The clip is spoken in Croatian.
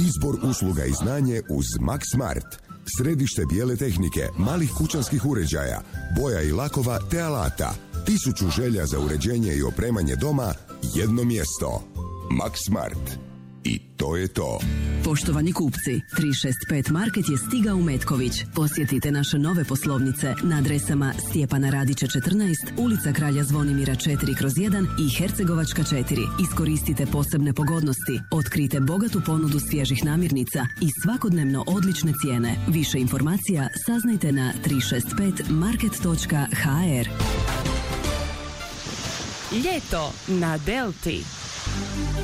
Izbor usluga i znanje uz Max Smart. Središte bijele tehnike, malih kućanskih uređaja, boja i lakova te alata. 1000 želja za uređenje i opremanje doma, jedno mjesto. Max Smart. I to je to. Poštovani kupci, 365 Market je stigao u Metković. Posjetite naše nove poslovnice na adresama Stjepana Radića 14, ulica Kralja Zvonimira 4/1 i Hercegovačka 4. Iskoristite posebne pogodnosti, otkrite bogatu ponudu svježih namirnica i svakodnevno odlične cijene. Više informacija saznajte na 365market.hr. Ljeto na Delti.